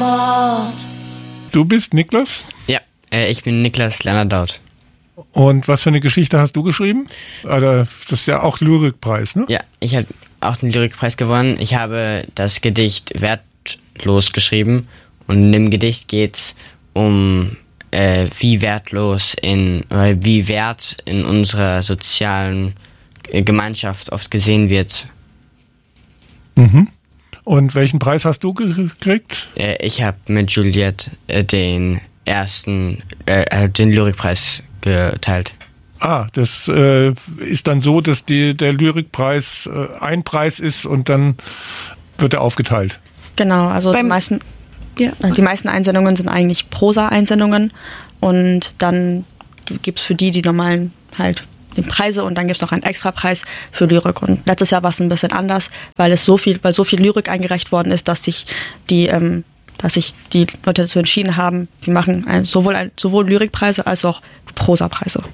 Wort. Du bist Niklas? Ja, ich bin Niklas Lerner-Daut. Und was für eine Geschichte hast du geschrieben? Das ist ja auch Lyrikpreis, ne? Ja, ich habe auch den Lyrikpreis gewonnen. Ich habe das Gedicht Wertlos geschrieben. Und in dem Gedicht geht's um wie Wert in unserer sozialen Gemeinschaft oft gesehen wird. Mhm. Und welchen Preis hast du gekriegt? Ich habe mit Juliette den Lyrikpreis geteilt. Das ist dann so, dass der Lyrikpreis ein Preis ist und dann wird er aufgeteilt. Genau, also die meisten Einsendungen sind eigentlich Prosa-Einsendungen und dann gibt es für die normalen halt die Preise und dann gibt es noch einen Extrapreis für Lyrik. Und letztes Jahr war es ein bisschen anders, weil so viel Lyrik eingereicht worden ist, dass sich die Leute dazu entschieden haben, wir machen sowohl Lyrikpreise als auch Prosapreise.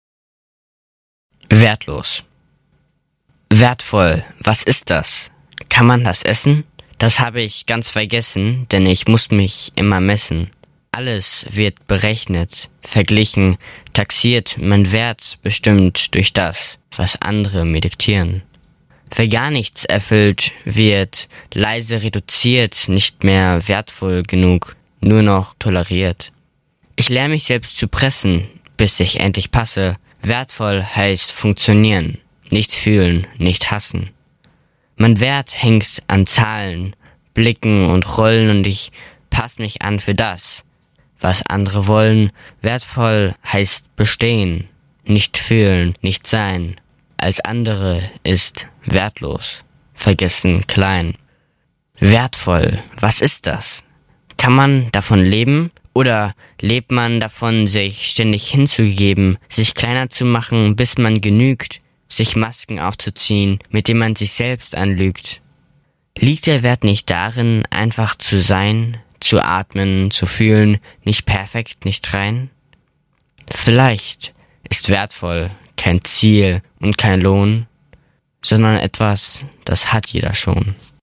Wertlos. Wertvoll, was ist das? Kann man das essen? Das habe ich ganz vergessen, denn ich muss mich immer messen. Alles wird berechnet, verglichen, taxiert, mein Wert bestimmt durch das, was andere mir diktieren. Wer gar nichts erfüllt, wird leise reduziert, nicht mehr wertvoll genug, nur noch toleriert. Ich lerne mich selbst zu pressen, bis ich endlich passe. Wertvoll heißt funktionieren, nichts fühlen, nicht hassen. Mein Wert hängt an Zahlen, Blicken und Rollen und ich passe mich an für das, was andere wollen. Wertvoll heißt bestehen, nicht fühlen, nicht sein. Als andere ist wertlos, vergessen klein. Wertvoll, was ist das? Kann man davon leben? Oder lebt man davon, sich ständig hinzugeben, sich kleiner zu machen, bis man genügt, sich Masken aufzuziehen, mit denen man sich selbst anlügt? Liegt der Wert nicht darin, einfach zu sein, zu atmen, zu fühlen, nicht perfekt, nicht rein? Vielleicht ist wertvoll kein Ziel und kein Lohn, sondern etwas, das hat jeder schon.